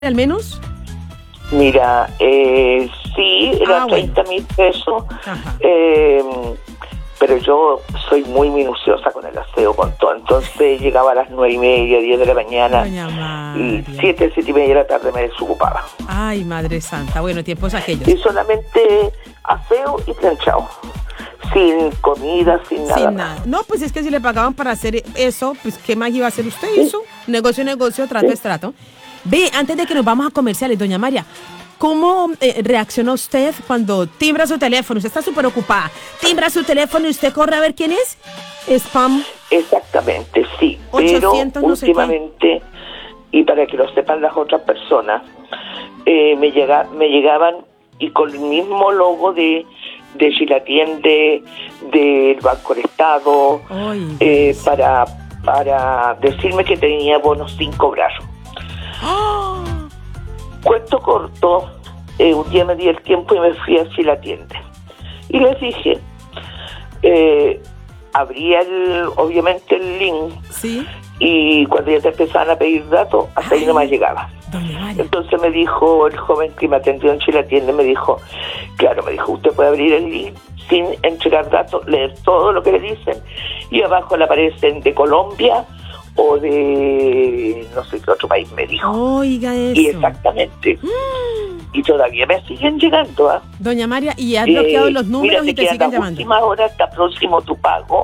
al menos? Mira, sí, era 30,000 pesos, pero yo soy muy minuciosa con el aseo, con todo. Entonces llegaba a las 9:30, 10 de la mañana y 7:30 de la tarde me desocupaba. Ay, Madre Santa, bueno, tiempos aquellos. Y solamente aseo y planchado, sin comida, sin nada. Sin nada. No, pues es que si le pagaban para hacer eso, pues ¿qué más iba a hacer usted? ¿Sí? Eso, negocio, trato es trato. Ve, antes de que nos vamos a comerciales, doña María, ¿cómo reacciona usted cuando timbra su teléfono? Usted está súper ocupada. Timbra su teléfono y usted corre a ver quién es. Spam. Exactamente, sí. 800, pero últimamente, y para que lo sepan las otras personas, me llegaban y con el mismo logo de Chilatiende, del Banco del Estado, para decirme que tenía bonos sin cobrar. ¡Oh! Cuento corto, un día me di el tiempo y me fui a Chilatiende. Y les dije, abría obviamente el link, ¿sí? Y cuando ya te empezaban a pedir datos, hasta ahí no me llegaba. Entonces me dijo el joven que me atendió en Chilatiende, me dijo, usted puede abrir el link sin entregar datos, leer todo lo que le dicen, y abajo le aparecen de Colombia o de no sé qué otro país, me dijo. Oiga eso. Y exactamente. Y todavía me siguen llegando, ¿eh? Doña María, y has bloqueado los números y te siguen llamando. Última hora, hasta próximo tu pago.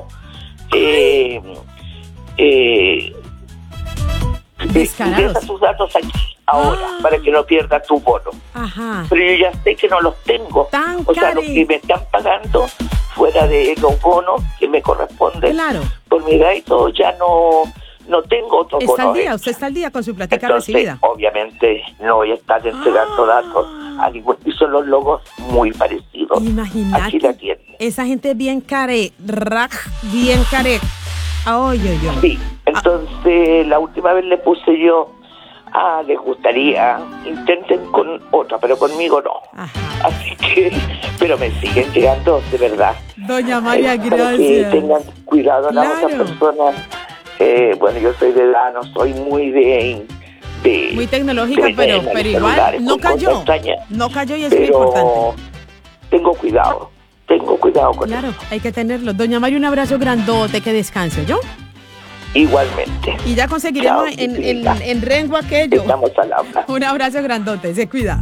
Descarados. Deja tus datos aquí, ahora, para que no pierdas tu bono. Ajá. Pero yo ya sé que no los tengo. O sea, lo que me están pagando fuera de los bonos que me corresponden, claro, por mi edad y todo, ya no tengo otro bono. ¿Está al día? ¿Usted está al día con su plática recibida? Obviamente no voy a estar entregando datos a ningún, y son los logos muy parecidos. Imagínate, esa gente bien bien care. Sí, entonces la última vez le puse yo, les gustaría, intenten con otra, pero conmigo no. Ajá. Así que, pero me siguen llegando, de verdad. Doña María, gracias. Para que tengan cuidado las otras personas. Bueno, yo soy de edad, no soy muy muy tecnológica, pero igual no cayó y es muy importante. Tengo cuidado con eso. Claro, hay que tenerlo. Doña María, un abrazo grandote, que descanse, ¿yo? Igualmente. Y ya conseguiremos en Rengo aquello. Estamos al habla. Un abrazo grandote, se cuida.